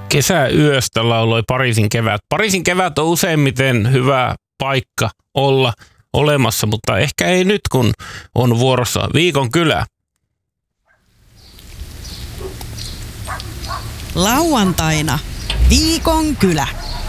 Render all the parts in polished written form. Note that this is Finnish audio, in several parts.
Kesäyöstä lauloi Pariisin kevät. Pariisin kevät on useimmiten hyvä paikka olla olemassa, mutta ehkä ei nyt, kun on vuorossa Viikon kylä. Lauantaina Viikon kylä.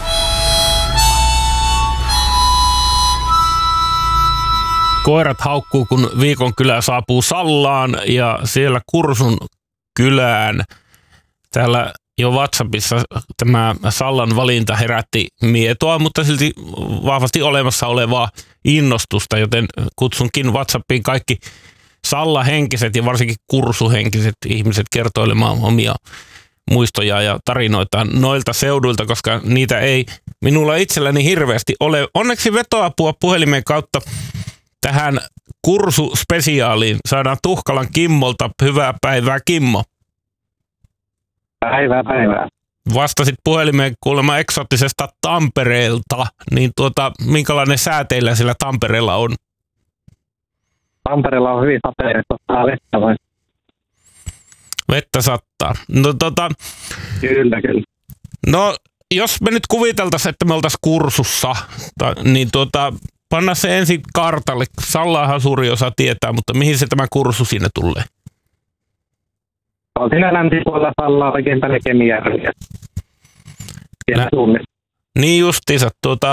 Koirat haukkuu, kun Viikon kylä saapuu Sallaan ja siellä Kursun kylään. Täällä jo WhatsAppissa tämä Sallan valinta herätti mietoa, mutta silti vahvasti olemassa olevaa innostusta, joten kutsunkin WhatsAppiin kaikki Salla-henkiset ja varsinkin Kursu-henkiset ihmiset kertoilemaan omia muistoja ja tarinoitaan noilta seuduilta, koska niitä ei minulla itselläni hirveästi ole. Onneksi vetoapua puhelimen kautta tähän Kursu-spesiaaliin saadaan Tuhkalan Kimmolta. Hyvää päivää, Kimmo. Päivää. Vastasit puhelimeen kuulemma eksoottisesta Tampereelta, niin minkälainen sää teillä siellä Tampereella on? Tampereella on hyvin sateista, ottaa vettä vai? Vettä sattaa. No Kyllä. No, jos me nyt kuviteltaisiin, että me oltaisiin Kursussa, niin panna se ensin kartalle. Sallaahan suuri osa tietää, mutta mihin se tämä Kursu sinne tulee? On siinä länsipuolella Sallaa oikein tänne Kemijärviä. Siellä suunnissa. Niin justiinsa,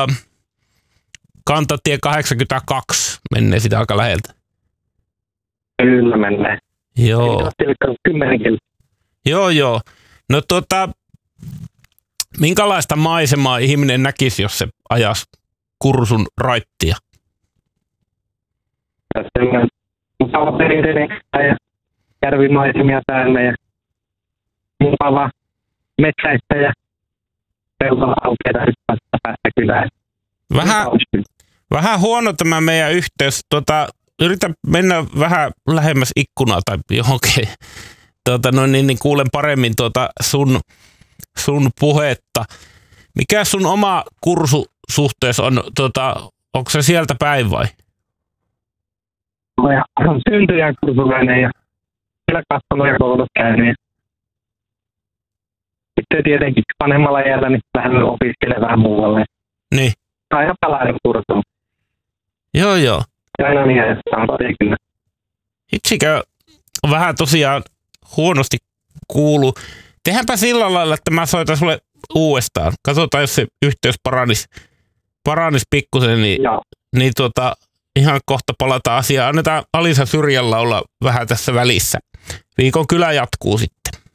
Kantatie 82 menee sitä aika läheltä. Kyllä menee. Joo. 10 kilometriä. Joo. No minkälaista maisemaa ihminen näkisi, jos se ajaisi Kursun raittia? Semmoinen mukava perinteinen ja järvimaisemia täynnä ja mukava metsäistä ja peltoa aukeita hyppäistä päästä kylään. Vähän huono tämä meidän yhteys. Yritä mennä vähän lähemmäs ikkunaa tai johonkin. Niin kuulen paremmin sun puhetta. Mikä sun oma Kursu-suhteessa on? Onko se sieltä päin vai? On syntyjä kursulainen ja siellä kasvanut ja koulut käynyt. Sitten tietenkin vanhemmalla iällä niin lähdin opiskelemaan vähän muualle. Niin. Aina palainen Kursuun. Joo. Aina niin, että on pari kyllä. Itsikö vähän tosiaan huonosti kuulu. Tehdäänpä sillä lailla, että mä soitan sulle uudestaan. Katsotaan, jos se yhteys paranis pikkusen, niin ihan kohta palataan asiaan. Annetaan Alisa Syrjällä olla vähän tässä välissä. Viikon kylä jatkuu sitten.